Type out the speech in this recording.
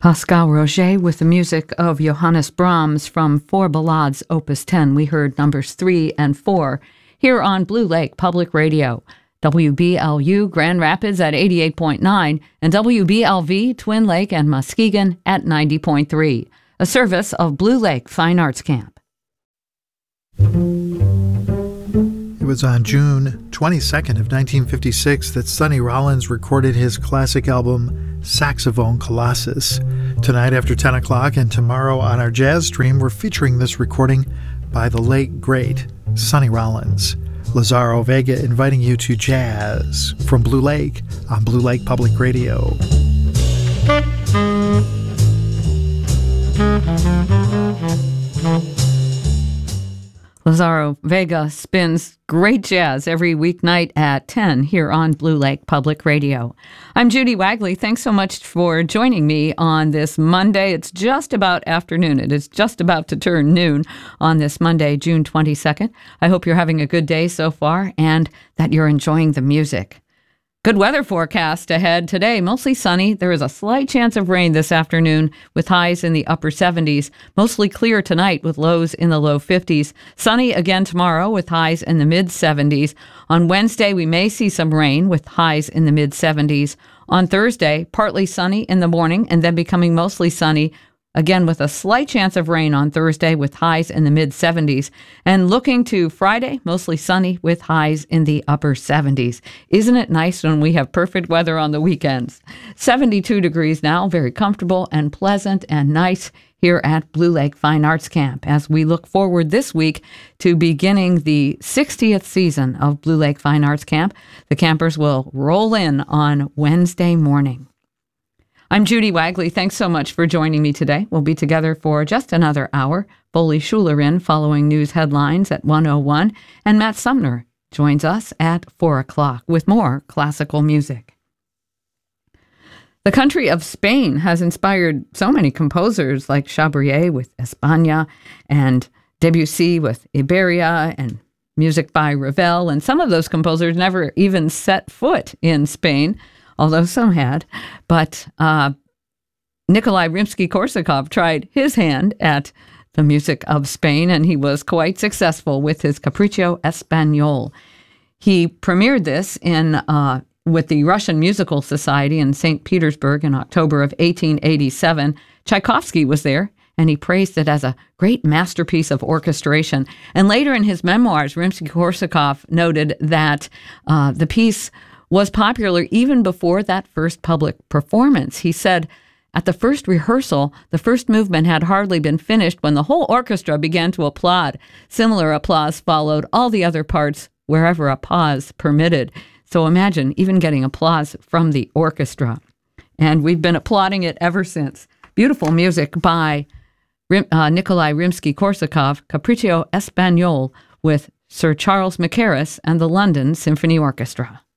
Pascal Roger with the music of Johannes Brahms from Four Ballades, Opus 10. We heard numbers 3 and 4 here on Blue Lake Public Radio. WBLU Grand Rapids at 88.9 and WBLV Twin Lake and Muskegon at 90.3. A service of Blue Lake Fine Arts Camp. It was on June 22nd of 1956 that Sonny Rollins recorded his classic album, Saxophone Colossus. Tonight after 10 o'clock and tomorrow on our jazz stream, we're featuring this recording by the late, great Sonny Rollins. Lazaro Vega inviting you to jazz from Blue Lake on Blue Lake Public Radio. Lazaro Vega spins great jazz every weeknight at 10 here on Blue Lake Public Radio. I'm Judy Wagley. Thanks so much for joining me on this Monday. It's just about afternoon. It is just about to turn noon on this Monday, June 22nd. I hope you're having a good day so far and that you're enjoying the music. Good weather forecast ahead today. Mostly sunny. There is a slight chance of rain this afternoon with highs in the upper 70s. Mostly clear tonight with lows in the low 50s. Sunny again tomorrow with highs in the mid 70s. On Wednesday, we may see some rain with highs in the mid 70s. On Thursday, partly sunny in the morning and then becoming mostly sunny. Again, with a slight chance of rain on Thursday with highs in the mid-70s. And looking to Friday, mostly sunny with highs in the upper 70s. Isn't it nice when we have perfect weather on the weekends? 72 degrees now, very comfortable and pleasant and nice here at Blue Lake Fine Arts Camp as we look forward this week to beginning the 60th season of Blue Lake Fine Arts Camp. The campers will roll in on Wednesday morning. I'm Judy Wagley. Thanks so much for joining me today. We'll be together for just another hour. Foley Schuler in following news headlines at 1:01, and Matt Sumner joins us at 4 o'clock with more classical music. The country of Spain has inspired so many composers like Chabrier with España and Debussy with Iberia and music by Ravel, and some of those composers never even set foot in Spain, although some had. But Nikolai Rimsky-Korsakov tried his hand at the music of Spain, and he was quite successful with his Capriccio Espagnol. He premiered this with the Russian Musical Society in St. Petersburg in October of 1887. Tchaikovsky was there, and he praised it as a great masterpiece of orchestration. And later in his memoirs, Rimsky-Korsakov noted that the piece was popular even before that first public performance. He said, at the first rehearsal, the first movement had hardly been finished when the whole orchestra began to applaud. Similar applause followed all the other parts wherever a pause permitted. So imagine even getting applause from the orchestra. And we've been applauding it ever since. Beautiful music by Nikolai Rimsky-Korsakov, Capriccio Espagnol with Sir Charles Mackerras and the London Symphony Orchestra.